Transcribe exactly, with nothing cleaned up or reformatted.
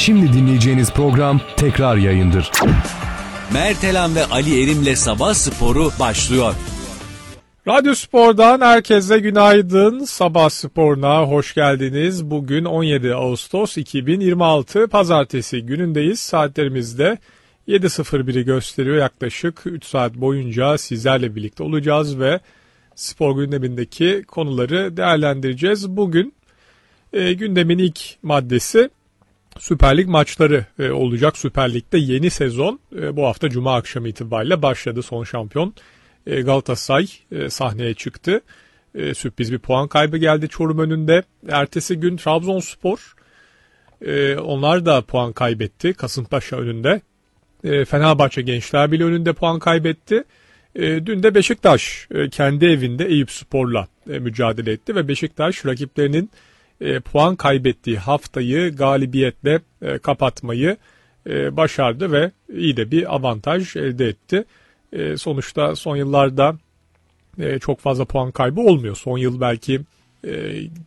Şimdi dinleyeceğiniz program tekrar yayındır. Mertelan ve Ali Erim'le Sabah Sporu başlıyor. Radyo Spor'dan herkese günaydın. Sabah Spor'una hoş geldiniz. Bugün on yedi Ağustos iki bin yirmi altı Pazartesi günündeyiz. Saatlerimizde yedi sıfır biri gösteriyor. Yaklaşık üç saat boyunca sizlerle birlikte olacağız ve spor gündemindeki konuları değerlendireceğiz. Bugün e, gündemin ilk maddesi Süper Lig maçları e, olacak. Süper Lig'de yeni sezon e, bu hafta Cuma akşamı itibariyle başladı. Son şampiyon e, Galatasaray e, sahneye çıktı. E, sürpriz bir puan kaybı geldi Çorum önünde. Ertesi gün Trabzonspor, e, onlar da puan kaybetti Kasımpaşa önünde. E, Fenerbahçe Gençler Birliği önünde puan kaybetti. E, dün de Beşiktaş e, kendi evinde Eyüpspor'la e, mücadele etti ve Beşiktaş rakiplerinin E, puan kaybettiği haftayı galibiyetle e, kapatmayı e, başardı ve iyi de bir avantaj elde etti. E, sonuçta son yıllarda e, çok fazla puan kaybı olmuyor. Son yıl belki e,